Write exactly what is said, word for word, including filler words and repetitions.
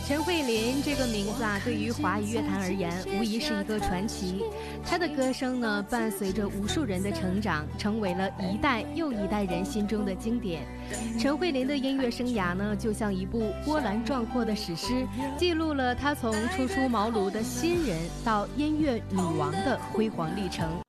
陈慧琳这个名字啊，对于华语乐坛而言，无疑是一个传奇。她的歌声呢，伴随着无数人的成长，成为了一代又一代人心中的经典。陈慧琳的音乐生涯呢，就像一部波澜壮阔的史诗，记录了她从初出茅庐的新人到音乐女王的辉煌历程。